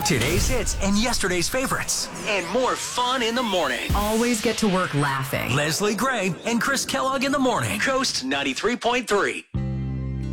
Today's hits and yesterday's favorites. And more fun in the morning. Always get to work laughing. Leslie Gray and Chris Kellogg in the morning. Coast 93.3.